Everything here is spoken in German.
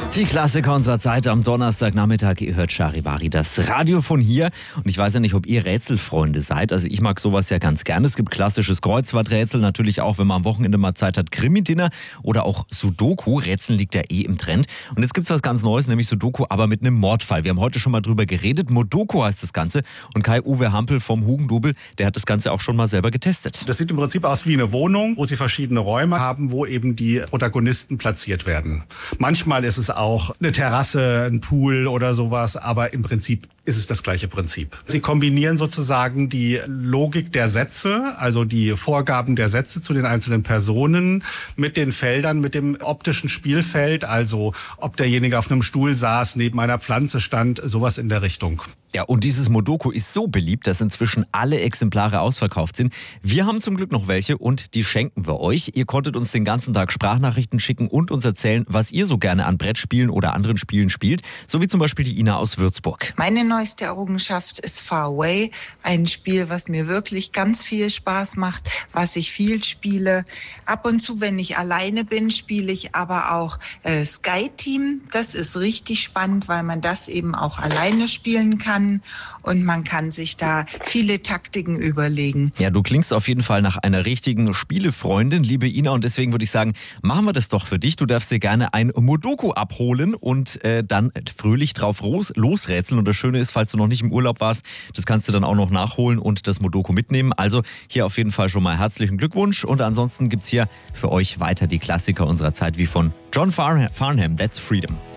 Die Klassiker unserer Zeit am Donnerstagnachmittag. Ihr hört Charivari, das Radio von hier. Und ich weiß ja nicht, ob ihr Rätselfreunde seid. Also ich mag sowas ja ganz gerne. Es gibt klassisches Kreuzworträtsel, natürlich auch, wenn man am Wochenende mal Zeit hat, Krimi-Dinner oder auch Sudoku. Rätseln liegt ja im Trend. Und jetzt gibt's was ganz Neues, nämlich Sudoku, aber mit einem Mordfall. Wir haben heute schon mal drüber geredet. Modoko heißt das Ganze. Und Kai-Uwe Hampel vom Hugendubel, der hat das Ganze auch schon mal selber getestet. Das sieht im Prinzip aus wie eine Wohnung, wo sie verschiedene Räume haben, wo eben die Protagonisten platziert werden. Manchmal ist es auch eine Terrasse, ein Pool oder sowas, aber im Prinzip ist es das gleiche Prinzip. Sie kombinieren sozusagen die Logik der Sätze, also die Vorgaben der Sätze zu den einzelnen Personen mit den Feldern, mit dem optischen Spielfeld, also ob derjenige auf einem Stuhl saß, neben einer Pflanze stand, sowas in der Richtung. Ja, und dieses Modoko ist so beliebt, dass inzwischen alle Exemplare ausverkauft sind. Wir haben zum Glück noch welche und die schenken wir euch. Ihr konntet uns den ganzen Tag Sprachnachrichten schicken und uns erzählen, was ihr so gerne an Brettspielen oder anderen Spielen spielt. So wie zum Beispiel die Ina aus Würzburg. Meine neueste Errungenschaft ist Far Away. Ein Spiel, was mir wirklich ganz viel Spaß macht, was ich viel spiele. Ab und zu, wenn ich alleine bin, spiele ich aber auch Sky Team. Das ist richtig spannend, weil man das eben auch alleine spielen kann. Und man kann sich da viele Taktiken überlegen. Ja, du klingst auf jeden Fall nach einer richtigen Spielefreundin, liebe Ina. Und deswegen würde ich sagen, machen wir das doch für dich. Du darfst dir gerne ein Modoko abholen und dann fröhlich drauf losrätseln. Und das Schöne ist, falls du noch nicht im Urlaub warst, das kannst du dann auch noch nachholen und das Modoko mitnehmen. Also hier auf jeden Fall schon mal herzlichen Glückwunsch. Und ansonsten gibt's hier für euch weiter die Klassiker unserer Zeit, wie von John Farnham, That's Freedom.